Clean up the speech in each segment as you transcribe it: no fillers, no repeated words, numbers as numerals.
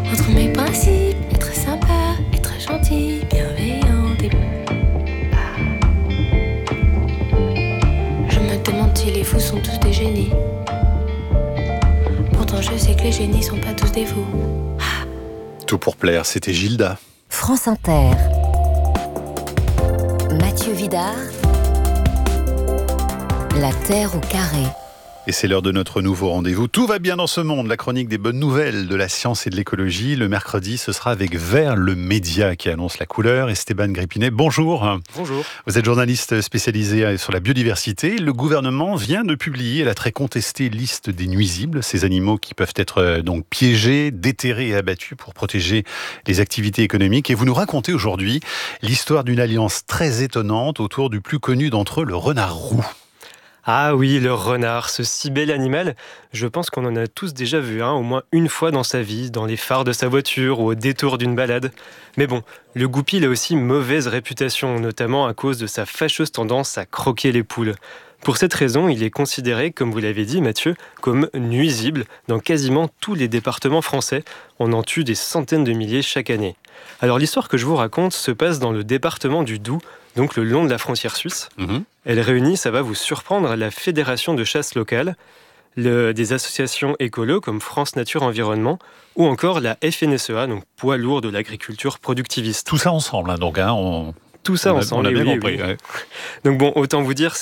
Entre mes principes, être sympa, être gentil, bienveillant et je me demande si les fous sont tous des génies. Pourtant je sais que les génies sont pas tous des fous. Tout pour plaire, c'était Gilda. France Inter. Mathieu Vidard. La Terre au carré. Et c'est l'heure de notre nouveau rendez-vous. Tout va bien dans ce monde, la chronique des bonnes nouvelles de la science et de l'écologie. Le mercredi, ce sera avec Vert, le média qui annonce la couleur. Esteban Gripinet, bonjour. Bonjour. Vous êtes journaliste spécialisé sur la biodiversité. Le gouvernement vient de publier la très contestée liste des nuisibles, ces animaux qui peuvent être donc piégés, déterrés et abattus pour protéger les activités économiques. Et vous nous racontez aujourd'hui l'histoire d'une alliance très étonnante autour du plus connu d'entre eux, le renard roux. Ah oui, le renard, ce si bel animal, je pense qu'on en a tous déjà vu un, au moins une fois dans sa vie, dans les phares de sa voiture ou au détour d'une balade. Mais bon, le goupil a aussi mauvaise réputation, notamment à cause de sa fâcheuse tendance à croquer les poules. Pour cette raison, il est considéré, comme vous l'avez dit Mathieu, comme nuisible dans quasiment tous les départements français. On en tue des centaines de milliers chaque année. Alors l'histoire que je vous raconte se passe dans le département du Doubs, donc le long de la frontière suisse. Elle réunit, ça va vous surprendre, la fédération de chasse locale, des associations écolo comme France Nature Environnement, ou encore la FNSEA, donc poids lourd de l'agriculture productiviste. Tout ça ensemble, Tout ça ensemble, on a bien oui, compris. oui. Ouais. Donc bon, autant vous dire,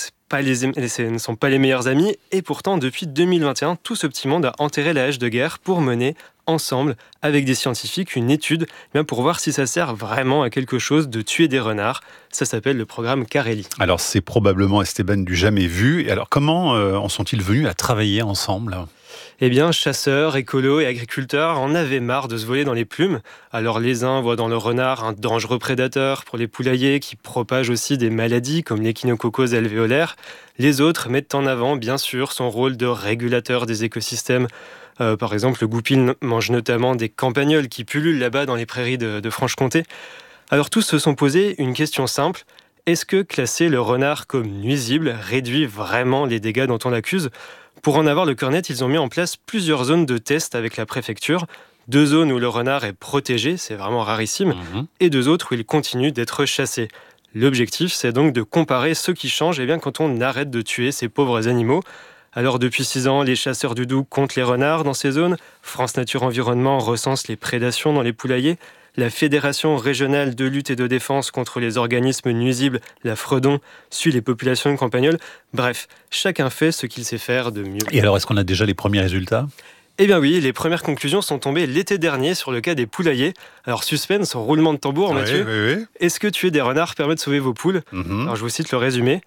ce ne sont pas les meilleurs amis, et pourtant, depuis 2021, tout ce petit monde a enterré la hache de guerre pour mener ensemble, avec des scientifiques, une étude pour voir si ça sert vraiment à quelque chose de tuer des renards. Ça s'appelle le programme Carelli. Alors c'est probablement, Esteban, du jamais vu. Et alors comment en sont-ils venus à travailler ensemble ? Eh bien, chasseurs, écolos et agriculteurs en avaient marre de se voler dans les plumes. Alors les uns voient dans le renard un dangereux prédateur pour les poulaillers qui propage aussi des maladies comme l'échinococose alvéolaire. Les autres mettent en avant, bien sûr, son rôle de régulateur des écosystèmes. Par exemple, le goupil mange notamment des campagnols qui pullulent là-bas dans les prairies de Franche-Comté. Alors tous se sont posés une question simple. Est-ce que classer le renard comme nuisible réduit vraiment les dégâts dont on l'accuse ? Pour en avoir le cœur net, ils ont mis en place plusieurs zones de test avec la préfecture. 2 zones où le renard est protégé, c'est vraiment rarissime, et 2 autres où il continue d'être chassé. L'objectif, c'est donc de comparer ce qui change quand on arrête de tuer ces pauvres animaux. Alors depuis 6 ans, les chasseurs du Doubs comptent les renards dans ces zones. France Nature Environnement recense les prédations dans les poulaillers. La Fédération régionale de lutte et de défense contre les organismes nuisibles, la Fredon, suit les populations de campagnols. Bref, chacun fait ce qu'il sait faire de mieux. Et alors, est-ce qu'on a déjà les premiers résultats ? Eh bien oui, les premières conclusions sont tombées l'été dernier sur le cas des poulaillers. Alors suspense, roulement de tambour, Mathieu. Oui. Est-ce que tuer des renards permet de sauver vos poules ? Alors je vous cite le résumé.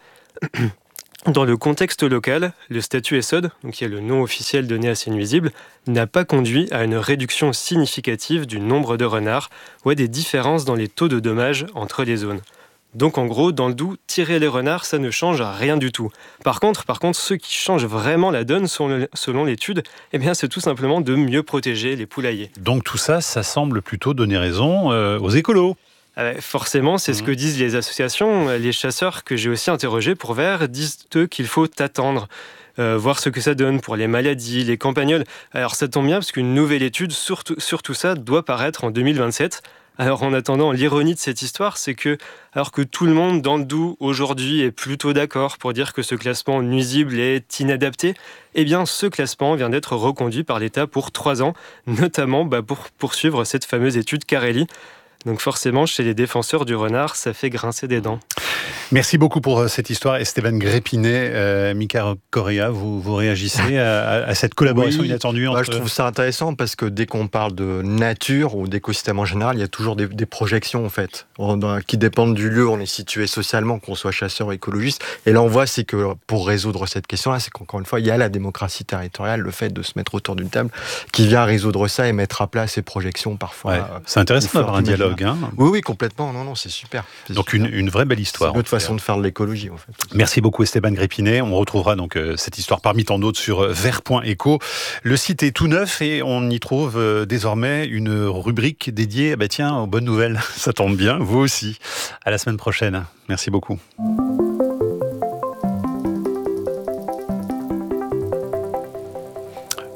Dans le contexte local, le statut ESOD, qui est le nom officiel donné à ces nuisibles, n'a pas conduit à une réduction significative du nombre de renards ou à des différences dans les taux de dommages entre les zones. Donc en gros, dans le Doubs, tirer les renards, ça ne change rien du tout. Par contre, ce qui change vraiment la donne, selon l'étude, c'est tout simplement de mieux protéger les poulaillers. Donc tout ça, ça semble plutôt donner raison aux écolos. Forcément, c'est ce que disent les associations. Les chasseurs que j'ai aussi interrogés pour Vert disent eux qu'il faut attendre, voir ce que ça donne pour les maladies, les campagnols. Alors ça tombe bien parce qu'une nouvelle étude sur tout ça doit paraître en 2027. Alors en attendant, l'ironie de cette histoire, c'est que alors que tout le monde dans le Doubs aujourd'hui est plutôt d'accord pour dire que ce classement nuisible est inadapté, ce classement vient d'être reconduit par l'État pour 3 ans, notamment pour poursuivre cette fameuse étude Carelli. Donc forcément, chez les défenseurs du renard, ça fait grincer des dents. Merci beaucoup pour cette histoire, Esteban Gripinet. Mika Correa, vous réagissez à cette collaboration inattendue entre... Je trouve ça intéressant parce que dès qu'on parle de nature ou d'écosystème en général, il y a toujours des projections en fait, qui dépendent du lieu où on est situé socialement, qu'on soit chasseur ou écologiste. Et là, on voit c'est que pour résoudre cette question-là, c'est qu'encore une fois, il y a la démocratie territoriale, le fait de se mettre autour d'une table, qui vient résoudre ça et mettre à plat ces projections parfois. Ouais, c'est intéressant d'avoir un dialogue. Oui, complètement. Non, c'est super. Donc une vraie belle histoire. C'est notre façon de faire de l'écologie, en fait. Merci beaucoup, Esteban Gripinet. On retrouvera donc cette histoire parmi tant d'autres sur vert.eco. Le site est tout neuf et on y trouve désormais une rubrique dédiée aux bonnes nouvelles. Ça tombe bien, vous aussi. À la semaine prochaine. Merci beaucoup.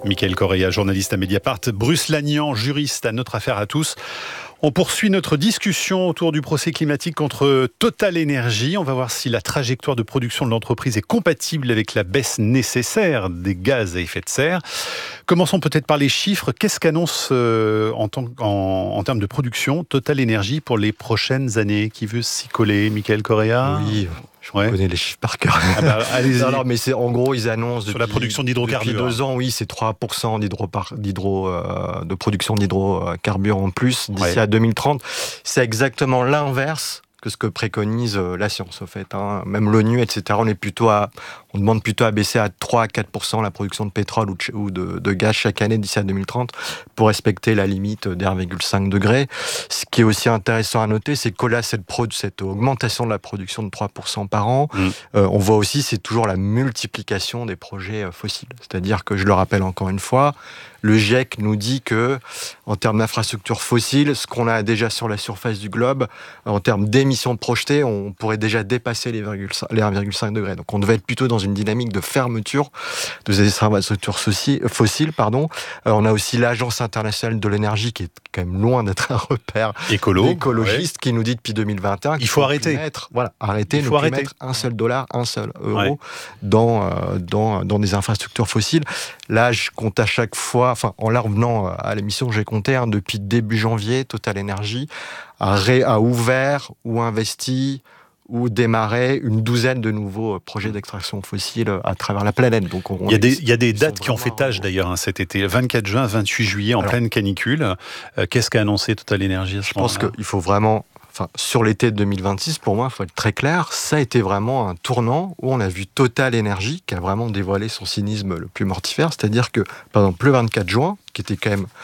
Mickaël Correia, journaliste à Mediapart, Bruce Lagnan, juriste à Notre Affaire à tous. On poursuit notre discussion autour du procès climatique contre Total Energy. On va voir si la trajectoire de production de l'entreprise est compatible avec la baisse nécessaire des gaz à effet de serre. Commençons peut-être par les chiffres. Qu'est-ce qu'annonce en termes de production Total Energy pour les prochaines années? Qui veut s'y coller? Mickaël Correia? Oui, je connais les chiffres par cœur. Allez-y. Non, mais en gros, ils annoncent sur la production d'hydrocarbures. Depuis 2 ans, oui, c'est 3% de production d'hydrocarbures en plus d'ici à 2030. C'est exactement l'inverse que ce que préconise la science, au fait. Même l'ONU, etc., on demande plutôt à baisser à 3 à 4% la production de pétrole ou de gaz chaque année d'ici à 2030 pour respecter la limite des 1,5 degrés. Ce qui est aussi intéressant à noter, c'est qu'au-delà de cette augmentation de la production de 3% par an, on voit aussi, c'est toujours la multiplication des projets fossiles. C'est-à-dire que, je le rappelle encore une fois, le GIEC nous dit que, en termes d'infrastructures fossiles, ce qu'on a déjà sur la surface du globe, en termes d'émissions projetées, on pourrait déjà dépasser les 1,5 degrés. Donc on devait être plutôt dans une dynamique de fermeture de ces infrastructures fossiles. On a aussi l'Agence internationale de l'énergie, qui est quand même loin d'être un repère écologiste, qui nous dit depuis 2021 qu'il faut arrêter. Arrêter mettre un seul dollar, un seul euro dans des infrastructures fossiles. Là, je compte à chaque fois, en la revenant à l'émission, j'ai compté, depuis début janvier, Total Energy a ouvert ou investi ou démarré une douzaine de nouveaux projets d'extraction fossile à travers la planète. Donc il y a des dates qui ont fait tâche d'ailleurs cet été, 24 juin, 28 juillet, pleine canicule. Qu'est-ce qu'a annoncé Total Energy à ce moment-là ? Je pense qu'il faut vraiment... sur l'été 2026, pour moi, il faut être très clair, ça a été vraiment un tournant où on a vu Total Energy qui a vraiment dévoilé son cynisme le plus mortifère, c'est-à-dire que, par exemple, le 24 juin, qui était quand même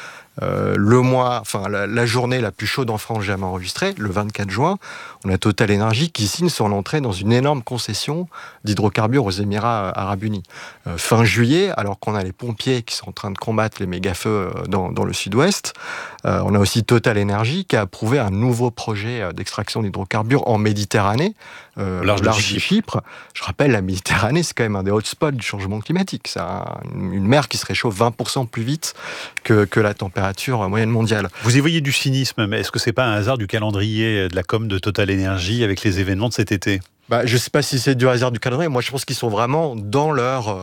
la journée la plus chaude en France jamais enregistrée, le 24 juin, on a Total Energy qui signe son entrée dans une énorme concession d'hydrocarbures aux Émirats Arabes Unis. Fin juillet, alors qu'on a les pompiers qui sont en train de combattre les méga-feux dans le sud-ouest, on a aussi Total Energy qui a approuvé un nouveau projet d'extraction d'hydrocarbures en Méditerranée, au large de Chypre. Je rappelle, la Méditerranée, c'est quand même un des hotspots du changement climatique. C'est une mer qui se réchauffe 20% plus vite que la température moyenne mondiale. Vous y voyez du cynisme, mais est-ce que c'est pas un hasard du calendrier de la com de Total Energy avec les événements de cet été ? Je ne sais pas si c'est du hasard du calendrier. Moi, je pense qu'ils sont vraiment dans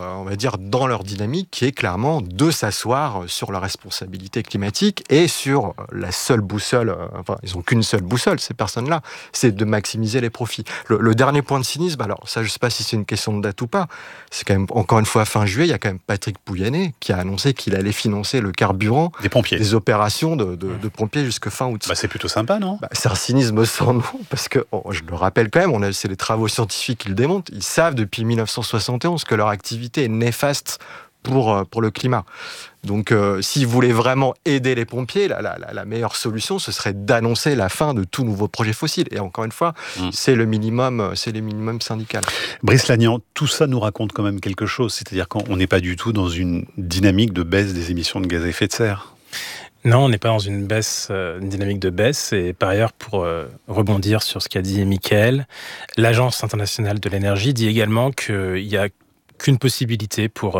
leur dynamique, qui est clairement de s'asseoir sur leur responsabilité climatique et sur la seule boussole. Ils n'ont qu'une seule boussole, ces personnes-là, c'est de maximiser les profits. Le dernier point de cynisme, alors ça, je ne sais pas si c'est une question de date ou pas. C'est quand même, encore une fois, fin juillet, il y a quand même Patrick Pouyanné qui a annoncé qu'il allait financer le carburant des opérations de pompiers jusque fin août. C'est plutôt sympa, non ? C'est un cynisme sans nom, parce que, je le rappelle quand même, c'est les travaux scientifiques qui le démontrent. Ils savent depuis 1971 que leur activité est néfaste pour le climat. Donc, s'ils voulaient vraiment aider les pompiers, la meilleure solution, ce serait d'annoncer la fin de tout nouveau projet fossile. Et encore une fois, c'est le minimum syndical. Brice Lagnan, tout ça nous raconte quand même quelque chose. C'est-à-dire qu'on n'est pas du tout dans une dynamique de baisse des émissions de gaz à effet de serre. Non, on n'est pas dans une dynamique de baisse. Et par ailleurs, pour rebondir sur ce qu'a dit Mickaël, l'Agence internationale de l'énergie dit également qu'il n'y a qu'une possibilité pour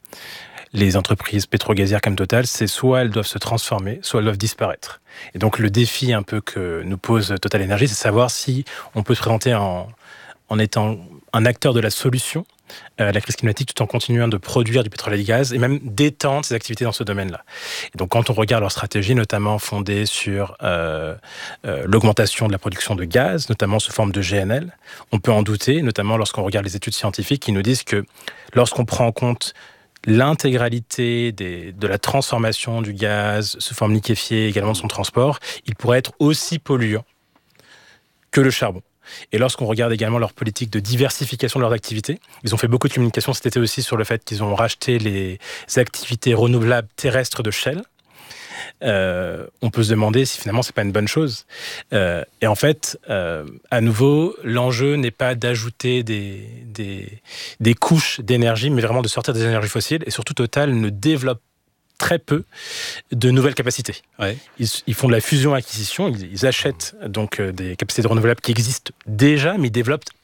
les entreprises pétro-gazières comme Total, c'est soit elles doivent se transformer, soit elles doivent disparaître. Et donc le défi un peu que nous pose Total Energy, c'est de savoir si on peut se présenter en étant un acteur de la solution à la crise climatique tout en continuant de produire du pétrole et du gaz et même d'étendre ses activités dans ce domaine-là. Et donc quand on regarde leur stratégie, notamment fondée sur l'augmentation de la production de gaz, notamment sous forme de GNL, on peut en douter, notamment lorsqu'on regarde les études scientifiques qui nous disent que lorsqu'on prend en compte l'intégralité de la transformation du gaz sous forme liquéfiée, également de son transport, il pourrait être aussi polluant que le charbon. Et lorsqu'on regarde également leur politique de diversification de leurs activités, ils ont fait beaucoup de communication cet été aussi sur le fait qu'ils ont racheté les activités renouvelables terrestres de Shell. On peut se demander si finalement c'est pas une bonne chose. Et en fait, à nouveau, l'enjeu n'est pas d'ajouter des couches d'énergie, mais vraiment de sortir des énergies fossiles. Et surtout, Total ne développe très peu de nouvelles capacités. Ouais. Ils font de la fusion-acquisition, ils achètent donc des capacités de renouvelables qui existent déjà, mais ils développent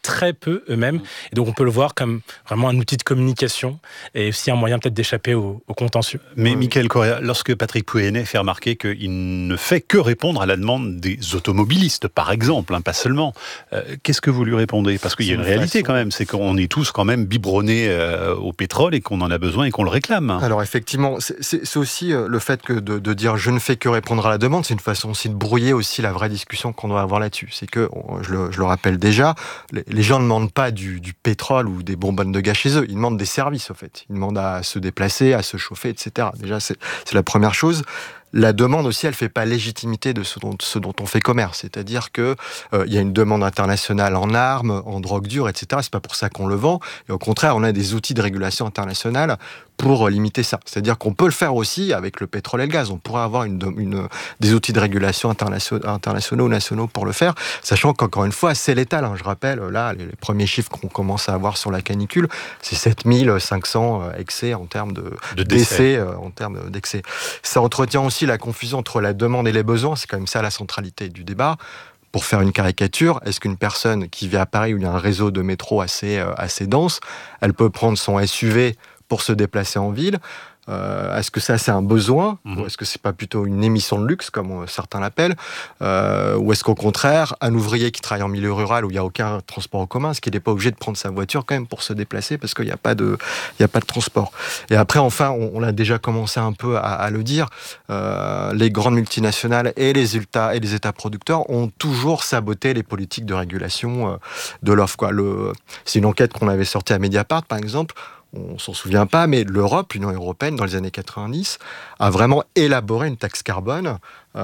très peu eux-mêmes. Et donc on peut le voir comme vraiment un outil de communication et aussi un moyen peut-être d'échapper au contentieux. Mais Michael Correa, lorsque Patrick Pouyanné fait remarquer qu'il ne fait que répondre à la demande des automobilistes, par exemple, pas seulement, qu'est-ce que vous lui répondez? Parce qu'il y a une réalité quand même, c'est qu'on est tous quand même biberonnés au pétrole et qu'on en a besoin et qu'on le réclame. Alors effectivement, c'est aussi le fait que de dire je ne fais que répondre à la demande, c'est une façon aussi de brouiller aussi la vraie discussion qu'on doit avoir là-dessus. C'est que, je le rappelle déjà, les gens ne demandent pas du pétrole ou des bonbonnes de gaz chez eux, ils demandent des services au fait. Ils demandent à se déplacer, à se chauffer, etc. Déjà, c'est la première chose. La demande aussi, elle ne fait pas légitimité de ce dont on fait commerce. C'est-à-dire qu'il y a une demande internationale en armes, en drogue dure, etc. C'est pas pour ça qu'on le vend. Et au contraire, on a des outils de régulation internationale pour limiter ça. C'est-à-dire qu'on peut le faire aussi avec le pétrole et le gaz. On pourrait avoir des outils de régulation internationaux ou nationaux pour le faire, sachant qu'encore une fois, c'est létal. Je rappelle, là, les premiers chiffres qu'on commence à avoir sur la canicule, c'est 7500 excès en termes de décès. En termes d'excès. Ça entretient aussi la confusion entre la demande et les besoins. C'est quand même ça la centralité du débat. Pour faire une caricature, est-ce qu'une personne qui vit à Paris où il y a un réseau de métro assez dense, elle peut prendre son SUV pour se déplacer en ville? Est-ce que ça c'est un besoin ou est-ce que c'est pas plutôt une émission de luxe comme certains l'appellent, ou est-ce qu'au contraire un ouvrier qui travaille en milieu rural où il n'y a aucun transport en commun, est-ce qu'il n'est pas obligé de prendre sa voiture quand même pour se déplacer parce qu'il n'y a pas de transport? Et après enfin on a déjà commencé un peu à le dire, les grandes multinationales et les États producteurs ont toujours saboté les politiques de régulation de l'offre. C'est une enquête qu'on avait sortie à Mediapart par exemple. On s'en souvient pas, mais l'Union européenne, dans les années 90, a vraiment élaboré une taxe carbone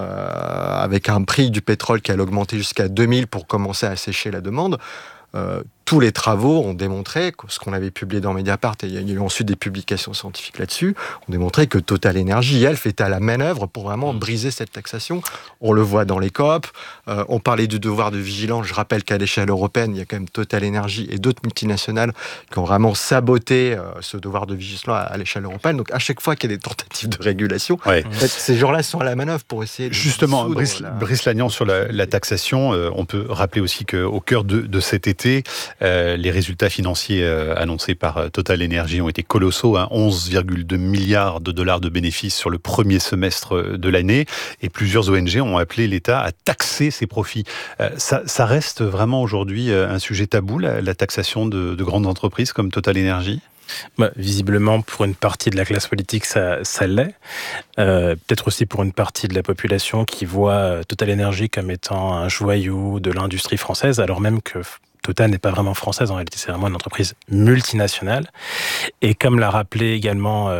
avec un prix du pétrole qui allait augmenter jusqu'à 2000 pour commencer à assécher la demande. Tous les travaux ont démontré, ce qu'on avait publié dans Mediapart, et il y a eu ensuite des publications scientifiques là-dessus, ont démontré que Total Energy, elle, fait à la manœuvre pour vraiment briser cette taxation. On le voit dans les COP, on parlait du devoir de vigilance, je rappelle qu'à l'échelle européenne, il y a quand même Total Energy et d'autres multinationales qui ont vraiment saboté ce devoir de vigilance à l'échelle européenne. Donc à chaque fois qu'il y a des tentatives de régulation, en fait, ces gens-là sont à la manœuvre pour essayer de... Justement, Brice Lagnan, sur la taxation, on peut rappeler aussi qu'au cœur de cet été, les résultats financiers annoncés par Total Energy ont été colossaux, 11,2 milliards de dollars de bénéfices sur le premier semestre de l'année, et plusieurs ONG ont appelé l'État à taxer ses profits. Ça reste vraiment aujourd'hui un sujet tabou, la taxation de grandes entreprises comme Total Energy? Visiblement, pour une partie de la classe politique, ça l'est. Peut-être aussi pour une partie de la population qui voit Total Energy comme étant un joyau de l'industrie française, alors même que Total n'est pas vraiment française, en réalité c'est vraiment une entreprise multinationale. Et comme l'a rappelé également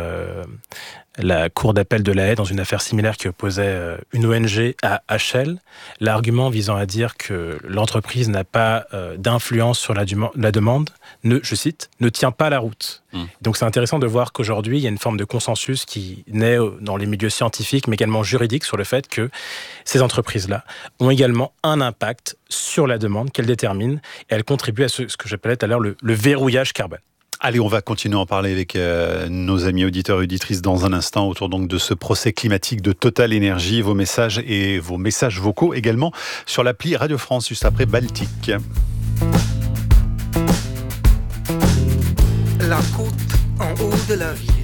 la Cour d'appel de La Haye dans une affaire similaire qui opposait une ONG à HL, l'argument visant à dire que l'entreprise n'a pas d'influence sur la demande, je cite, ne tient pas la route. Donc c'est intéressant de voir qu'aujourd'hui, il y a une forme de consensus qui naît dans les milieux scientifiques, mais également juridiques, sur le fait que ces entreprises-là ont également un impact sur la demande qu'elles déterminent, et elles contribuent à ce que j'appelais tout à l'heure le verrouillage carbone. Allez, on va continuer à en parler avec nos amis auditeurs et auditrices dans un instant, autour donc de ce procès climatique de Total Energy. Vos messages et vos messages vocaux également sur l'appli Radio France, juste après Baltique. La côte en haut de la ville,